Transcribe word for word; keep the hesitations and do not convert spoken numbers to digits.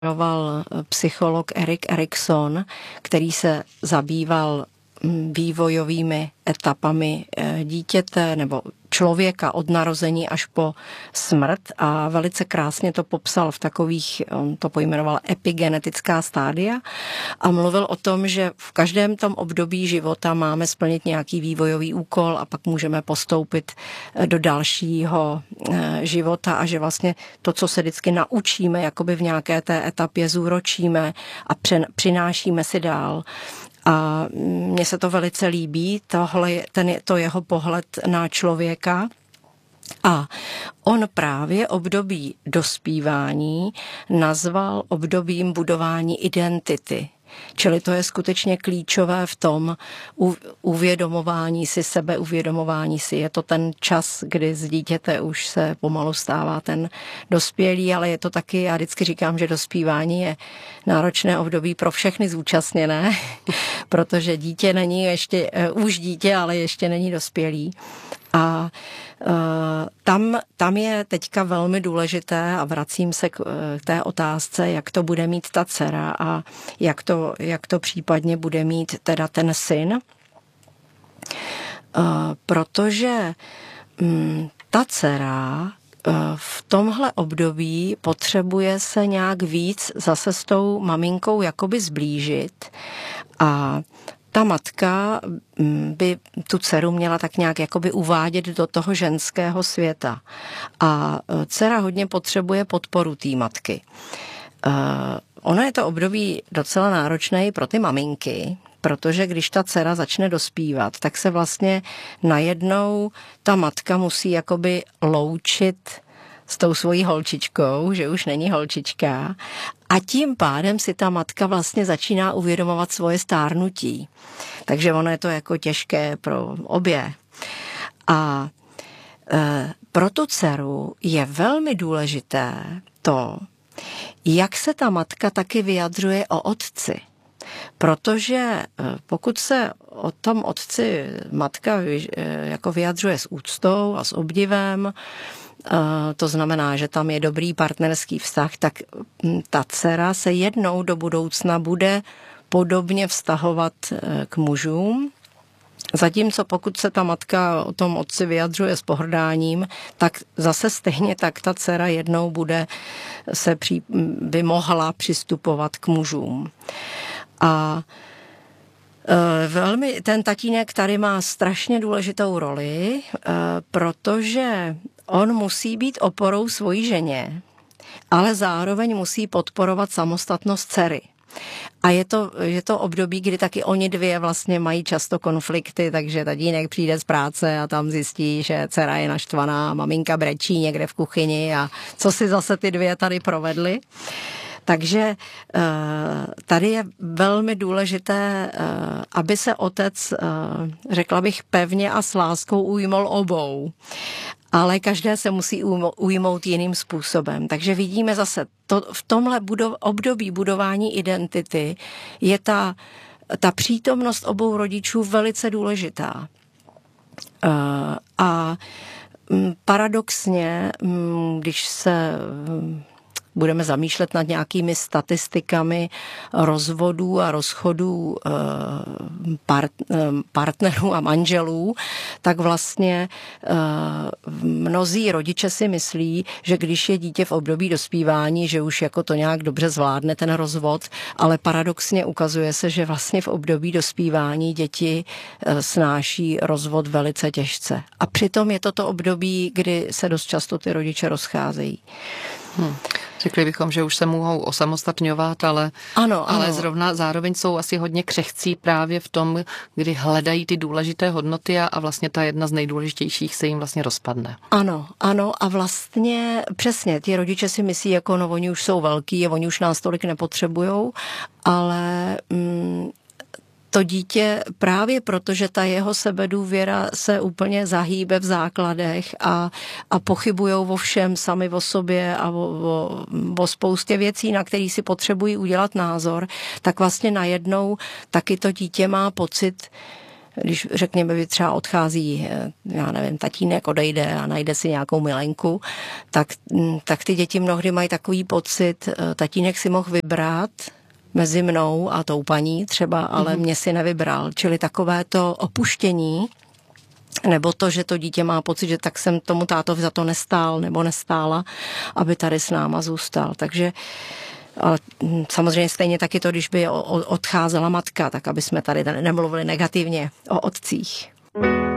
jmenoval psycholog Erik Erikson, který se zabýval vývojovými etapami dítěte nebo člověka od narození až po smrt a velice krásně to popsal v takových, on to pojmenoval epigenetická stádia a mluvil o tom, že v každém tom období života máme splnit nějaký vývojový úkol a pak můžeme postoupit do dalšího života a že vlastně to, co se vždycky naučíme, jakoby v nějaké té etapě zúročíme a přinášíme si dál. A mně se to velice líbí, tohle, ten, to jeho pohled na člověka. A on právě období dospívání nazval obdobím budování identity. Čili to je skutečně klíčové v tom uvědomování si sebe, uvědomování si. Je to ten čas, kdy z dítěte už se pomalu stává ten dospělý, ale je to taky, já vždycky říkám, že dospívání je náročné období pro všechny zúčastněné, protože dítě není ještě, už dítě, ale ještě není dospělý. A uh, tam, tam je teďka velmi důležité a vracím se k, k té otázce, jak to bude mít ta dcera a jak to, jak to případně bude mít teda ten syn. Uh, protože um, ta dcera uh, v tomhle období potřebuje se nějak víc zase s tou maminkou jakoby zblížit a ta matka by tu dceru měla tak nějak jakoby uvádět do toho ženského světa. A dcera hodně potřebuje podporu té matky. Uh, ono je to období docela náročné i pro ty maminky, protože když ta dcera začne dospívat, tak se vlastně najednou ta matka musí jakoby loučit s tou svojí holčičkou, že už není holčička. A tím pádem si ta matka vlastně začíná uvědomovat svoje stárnutí. Takže ono je to jako těžké pro obě. A e, pro tu dceru je velmi důležité to, jak se ta matka taky vyjadřuje o otci. Protože pokud se o tom otci matka jako vyjadřuje s úctou a s obdivem, to znamená, že tam je dobrý partnerský vztah, tak ta dcera se jednou do budoucna bude podobně vztahovat k mužům. Zatímco pokud se ta matka o tom otci vyjadřuje s pohrdáním, tak zase stejně tak ta dcera jednou bude se při, by mohla přistupovat k mužům. A velmi ten tatínek tady má strašně důležitou roli, protože on musí být oporou svojí ženě, ale zároveň musí podporovat samostatnost dcery. A je to, je to období, kdy taky oni dvě vlastně mají často konflikty, takže tatínek přijde z práce a tam zjistí, že dcera je naštvaná, maminka brečí někde v kuchyni a co si zase ty dvě tady provedly. Takže tady je velmi důležité, aby se otec, řekla bych, pevně a s láskou ujmul obou. Ale každé se musí ujmout jiným způsobem. Takže vidíme zase, to, v tomhle budov, období budování identity je ta, ta přítomnost obou rodičů velice důležitá. A paradoxně, když se budeme zamýšlet nad nějakými statistikami rozvodů a rozchodů part, partnerů a manželů, tak vlastně mnozí rodiče si myslí, že když je dítě v období dospívání, že už jako to nějak dobře zvládne ten rozvod, ale paradoxně ukazuje se, že vlastně v období dospívání děti snáší rozvod velice těžce. A přitom je to to období, kdy se dost často ty rodiče rozcházejí. Hmm. Řekli bychom, že už se mohou osamostatňovat, ale, ano, ano. ale zrovna zároveň jsou asi hodně křehcí právě v tom, kdy hledají ty důležité hodnoty a, a vlastně ta jedna z nejdůležitějších se jim vlastně rozpadne. Ano, ano a vlastně přesně, ti rodiče si myslí, jako no oni už jsou velký a oni už nás tolik nepotřebujou, ale mm, to dítě právě proto, že ta jeho sebedůvěra se úplně zahýbe v základech a, a pochybujou o všem sami o sobě a o, o, o spoustě věcí, na které si potřebují udělat názor, tak vlastně najednou taky to dítě má pocit, když řekněme, by třeba odchází, já nevím, tatínek odejde a najde si nějakou milenku, tak, tak ty děti mnohdy mají takový pocit, tatínek si mohl vybrat mezi mnou a tou paní třeba, ale mm-hmm. mě si nevybral. Čili takové to opuštění, nebo to, že to dítě má pocit, že tak jsem tomu tátovi za to nestál nebo nestála, aby tady s náma zůstal. Takže ale samozřejmě stejně taky to, když by odcházela matka, tak aby jsme tady nemluvili negativně o otcích.